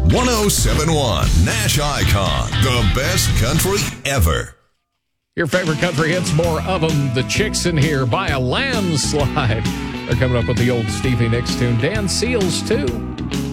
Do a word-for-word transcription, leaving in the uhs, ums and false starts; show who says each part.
Speaker 1: one oh seven point one Nash Icon, the best country ever.
Speaker 2: Your favorite country hits, more of them. The Chicks in here by a landslide. They're coming up with the old Stevie Nicks tune. Dan Seals, too.